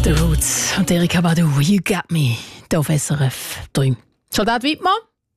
The Roots und Erykah Badu, You Got Me, hier auf SRF 3. Soldat Wittmann?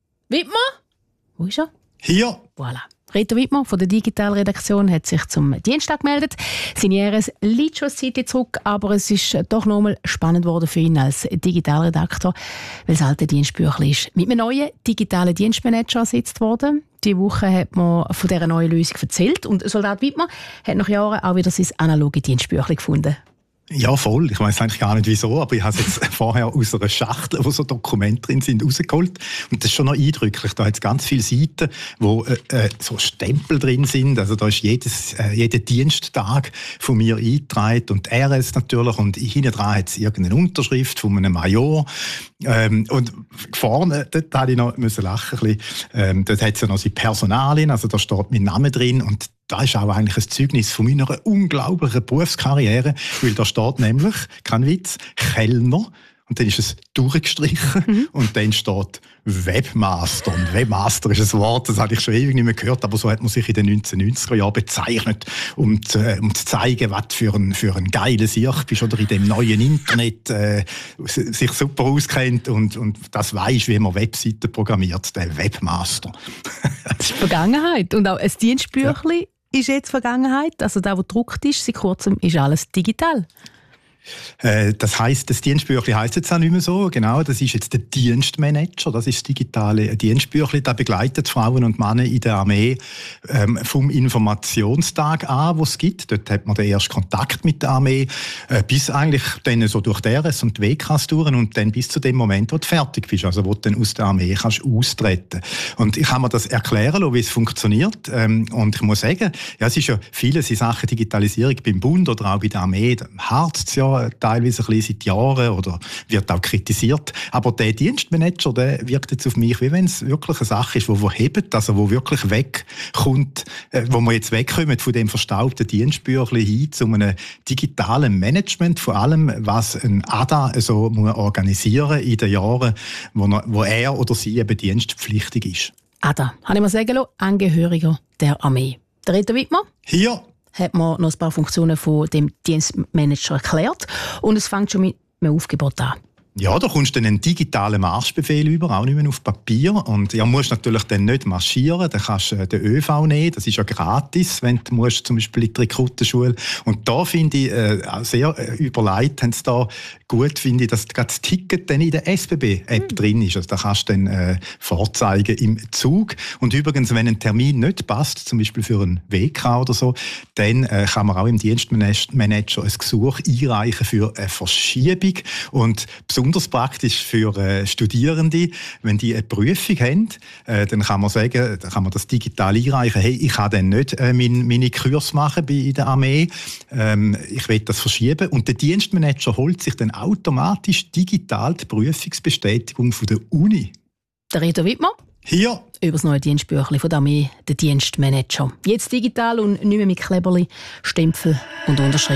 Wo ist er? Hier. Voilà. Reto Wittmann von der Digitalredaktion hat sich zum Dienstag gemeldet. Seine Jahres liegt schon ein Zeit zurück, aber es ist doch nochmal spannend geworden für ihn als Digitalredakteur, weil das alte Dienstbüchlein ist mit einem neuen digitalen Dienstmanager ersetzt worden. Diese Woche hat man von dieser neuen Lösung erzählt und Soldat Wittmann hat nach Jahren auch wieder sein analoge Dienstbüchlein gefunden. Ja, voll. Ich weiss eigentlich gar nicht wieso, aber ich habe es jetzt vorher aus einer Schachtel, wo so Dokumente drin sind, rausgeholt. Und das ist schon noch eindrücklich. Da hat es ganz viele Seiten, wo so Stempel drin sind. Also da ist jeder Diensttag von mir eingetragen und RS natürlich. Und hinten dran hat es irgendeine Unterschrift von einem Major. Und vorne, dort musste ich noch lachen. Ein bisschen. Dort hat es ja noch seine Personalien, also da steht mein Name drin. Und das ist auch eigentlich ein Zeugnis von meiner unglaublichen Berufskarriere, weil da steht nämlich, kein Witz, Kellner, und dann ist es durchgestrichen und dann steht Webmaster. Und Webmaster ist ein Wort, das habe ich schon ewig nicht mehr gehört, aber so hat man sich in den 1990er Jahren bezeichnet, um zu zeigen, was für ein geiles Ich bist oder in dem neuen Internet sich super auskennt und das weiss, wie man Webseiten programmiert, der Webmaster. Das ist Vergangenheit. Und auch ein Dienstbüchlein ist jetzt Vergangenheit. Also da, wo gedruckt ist, seit kurzem ist alles digital. Das heisst, das Dienstbüchlein heisst jetzt auch nicht mehr so. Genau, das ist jetzt der Dienstmanager. Das ist das digitale Dienstbüchlein. Das begleitet Frauen und Männer in der Armee vom Informationstag an, wo es gibt. Dort hat man den ersten Kontakt mit der Armee, bis eigentlich dann so durch die RS und die WKs durch und dann bis zu dem Moment, wo du fertig bist, also wo du dann aus der Armee kannst austreten. Und ich kann mir das erklären lassen, wie es funktioniert. Und ich muss sagen, ja, es ist ja vieles in Sachen Digitalisierung beim Bund oder auch bei der Armee, harzt es ja teilweise ein bisschen seit Jahren oder wird auch kritisiert. Aber der Dienstmanager, der wirkt jetzt auf mich, wie wenn es wirklich eine Sache ist, wo hebt, also wo wirklich wegkommt, wo wir jetzt wegkommen von dem verstaubten Dienstbüchlein hin zu einem digitalen Management, vor allem was ein ADA so muss organisieren in den Jahren, wo er oder sie eben dienstpflichtig ist. ADA, habe ich mal sagen lassen, Angehöriger der Armee. Der Reto Wittmann? Hier hat man noch ein paar Funktionen von dem Dienstmanager erklärt. Und es fängt schon mit einem Aufgebot an. Ja, da kommst du dann einen digitalen Marschbefehl über, auch nicht mehr auf Papier. Und ja, musst natürlich dann nicht marschieren, dann kannst du den ÖV nehmen, das ist ja gratis, wenn du musst, zum Beispiel in die Rekrutenschule. Und da finde ich, auch sehr überlegt haben sie da gut, finde ich, dass das Ticket dann in der SBB-App drin ist. Also da kannst du dann vorzeigen im Zug. Und übrigens, wenn ein Termin nicht passt, zum Beispiel für einen WK oder so, dann kann man auch im Dienstmanager ein Gesuch einreichen für eine Verschiebung. Und besonders praktisch für Studierende, wenn die eine Prüfung haben, dann kann man sagen, dann kann man das digital einreichen. Hey, ich kann dann nicht meine Kurs machen in der Armee, ich will das verschieben. Und der Dienstmanager holt sich dann automatisch digital die Prüfungsbestätigung von der Uni. Der Reto Wittmann? Hier. Über das neue Dienstbüchlein von der Armee, der Dienstmanager. Jetzt digital und nicht mehr mit Kleberli, Stempel und Unterschrift.